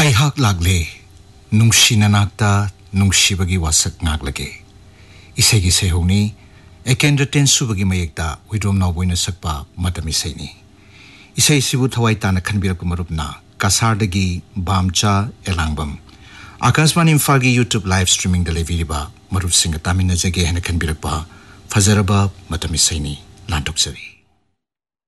ꯑꯩꯍꯥꯛ ꯂꯥꯛꯂꯦ ꯅꯨꯡꯁꯤꯅ ꯅꯥꯛꯇ ꯅꯨꯡꯁꯤꯕꯒꯤ ꯋꯥꯁꯛ ꯉꯥꯛꯂꯒꯦ ꯏꯁꯩꯒꯤ ꯁꯩꯍꯧꯅꯤ ꯑꯦꯀꯦꯟꯗ꯭ꯔ ꯇꯦꯟꯁꯨꯕꯒꯤ ꯃꯌꯦꯛꯇ ꯍꯨꯏꯗ꯭ꯔꯣꯝ ꯅꯥꯎꯕꯣꯏꯅ ꯁꯛꯄ ꯃꯇꯝ ꯏꯁꯩꯅꯤ ꯏꯁꯩꯁꯤꯕꯨ ꯊꯋꯥꯏ ꯇꯥꯅ ꯈꯟꯕꯤꯔꯛꯄ ꯃꯔꯨꯞꯅ ꯀꯁꯥꯔꯗꯒꯤ ꯕꯥꯝꯆꯥ ꯑꯦꯂꯥꯡꯕꯝ आकाशवाणी इम्फाल की यूट्यूब लाइव स्ट्रीमिंग लेबीरिबा मरुपसिंग तामिनजगे हैन खनबिरकबा फजरबा मतम इसैनी लांथोकजरी